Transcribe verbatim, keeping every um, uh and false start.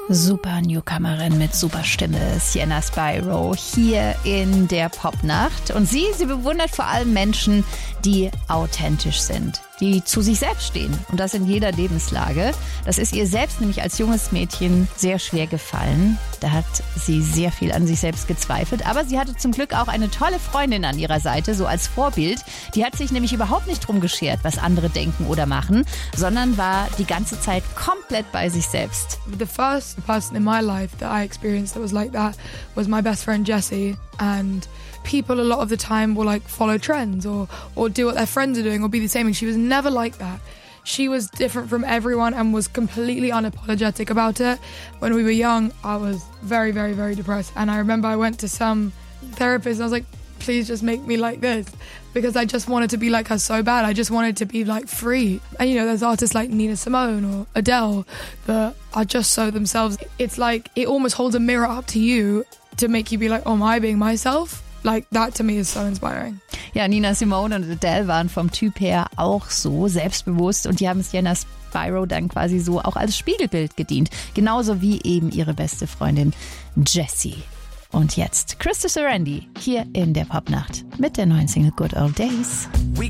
Super Newcomerin mit super Stimme, Sienna Spyro, hier in der Popnacht. Und sie, sie bewundert vor allem Menschen, die authentisch sind, die zu sich selbst stehen. Und das in jeder Lebenslage. Das ist ihr selbst nämlich als junges Mädchen sehr schwer gefallen. Da hat sie sehr viel an sich selbst gezweifelt. Aber sie hatte zum Glück auch eine tolle Freundin an ihrer Seite, so als Vorbild. Die hat sich nämlich überhaupt nicht drum geschert, was andere denken oder machen, sondern war die ganze Zeit komplett bei sich selbst. The first person in my life that I experienced that was like that was my best friend Jessie. And people a lot of the time will like follow trends or or do what their friends are doing or be the same, and she was never like that. She was different from everyone and was completely unapologetic about it. When we were young, I was very, very, very depressed, and I remember I went to some therapist and I was like, please just make me like this, because I just wanted to be like her so bad. I just wanted to be like free. And you know, there's artists like Nina Simone or Adele that are just so themselves. It's like it almost holds a mirror up to you to make you be like, oh, am I being myself? Like, that to me is so inspiring. Ja, Nina Simone und Adele waren vom Typ her auch so selbstbewusst und die haben Sienna Spyro dann quasi so auch als Spiegelbild gedient. Genauso wie eben ihre beste Freundin Jessie. Und jetzt Krista Serendi hier in der Popnacht mit der neuen Single Good Old Days. We